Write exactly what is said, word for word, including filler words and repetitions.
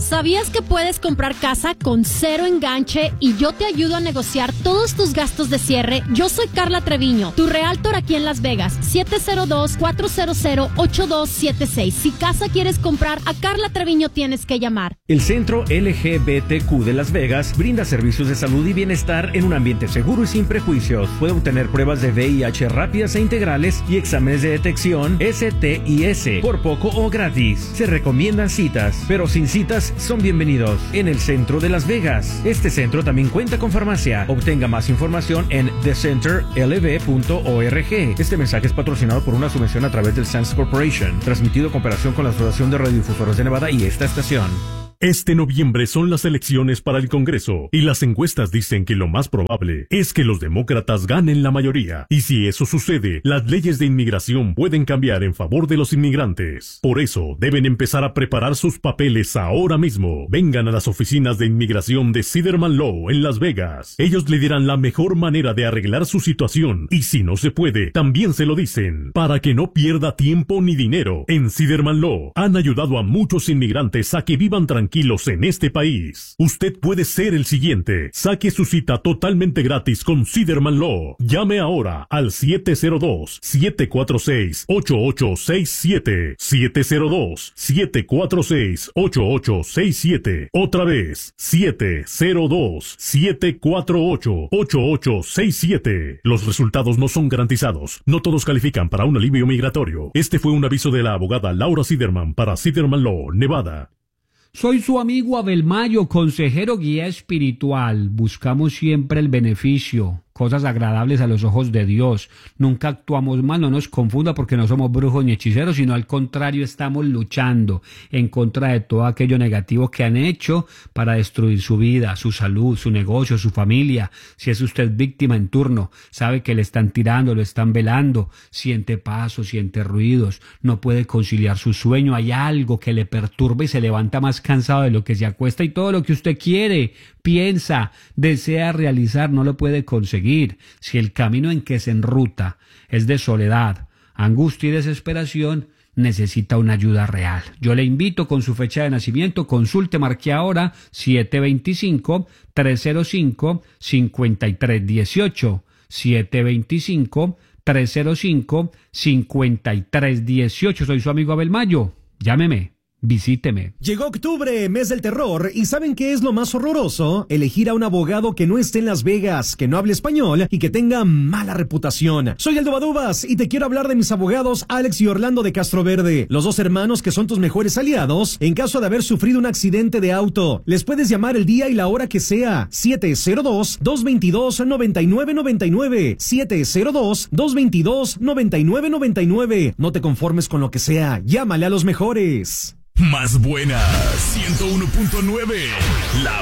¿Sabías que puedes comprar casa con cero enganche y yo te ayudo a negociar todos tus gastos de cierre? Yo soy Carla Treviño, tu realtor aquí en Las Vegas. siete cero dos, cuatro cero cero, ocho dos siete seis. Si casa quieres comprar, a Carla Treviño tienes que llamar. El Centro L G B T Q de Las Vegas brinda servicios de salud y bienestar en un ambiente seguro y sin prejuicios. Puede obtener pruebas de V I H rápidas e integrales y exámenes de detección S T I S por poco o gratis. Se recomiendan citas, pero sin citas son bienvenidos en el centro de Las Vegas. Este centro también cuenta con farmacia. Obtenga más información en the center l v punto org. Este mensaje es patrocinado por una subvención a través del Sands Corporation, transmitido en cooperación con la Asociación de Radiodifusores de Nevada y esta estación. Este noviembre son las elecciones para el Congreso y las encuestas dicen que lo más probable es que los demócratas ganen la mayoría. Y si eso sucede, las leyes de inmigración pueden cambiar en favor de los inmigrantes. Por eso, deben empezar a preparar sus papeles ahora mismo. Vengan a las oficinas de inmigración de Siderman Law en Las Vegas. Ellos le dirán la mejor manera de arreglar su situación y si no se puede, también se lo dicen. Para que no pierda tiempo ni dinero, en Siderman Law han ayudado a muchos inmigrantes a que vivan tranquilos en este país. Usted puede ser el siguiente. Saque su cita totalmente gratis con Siderman Law. Llame ahora al siete cero dos, siete cuatro seis, ocho ocho seis siete. siete cero dos, siete cuatro seis, ocho ocho seis siete. Otra vez, siete cero dos, siete cuatro ocho, ocho ocho seis siete. Los resultados no son garantizados. No todos califican para un alivio migratorio. Este fue un aviso de la abogada Laura Siderman para Siderman Law, Nevada. Soy su amigo Abel Mayo, consejero guía espiritual. Buscamos siempre el beneficio, cosas agradables a los ojos de Dios. Nunca actuamos mal, no nos confunda porque no somos brujos ni hechiceros, sino al contrario estamos luchando en contra de todo aquello negativo que han hecho para destruir su vida, su salud, su negocio, su familia. Si es usted víctima en turno, sabe que le están tirando, lo están velando, siente pasos, siente ruidos, no puede conciliar su sueño, hay algo que le perturba y se levanta más cansado de lo que se acuesta y todo lo que usted quiere, piensa, desea realizar, no lo puede conseguir. Si el camino en que se enruta es de soledad, angustia y desesperación, necesita una ayuda real. Yo le invito con su fecha de nacimiento, consulte, marque ahora siete dos cinco, tres cero cinco, cinco tres uno ocho, siete dos cinco, tres cero cinco, cinco tres uno ocho. Soy su amigo Abel Mayo. Llámeme. Visíteme. Llegó octubre, mes del terror, y ¿saben qué es lo más horroroso? Elegir a un abogado que no esté en Las Vegas, que no hable español y que tenga mala reputación. Soy Aldo Badubas y te quiero hablar de mis abogados Alex y Orlando de Castroverde, los dos hermanos que son tus mejores aliados en caso de haber sufrido un accidente de auto. Les puedes llamar el día y la hora que sea. siete cero dos, dos dos dos, nueve nueve nueve nueve. siete cero dos, dos dos dos, nueve nueve nueve nueve. No te conformes con lo que sea. Llámale a los mejores. Más buena, ciento uno punto nueve. La